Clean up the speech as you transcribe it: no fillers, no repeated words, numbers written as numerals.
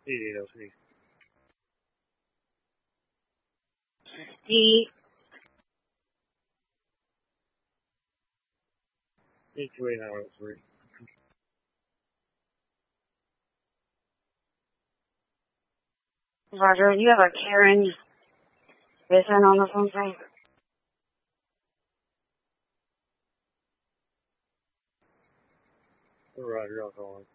8803. D. 828903. Roger, you have a Karen Vincent on the phone, please? Roger, I'll call him.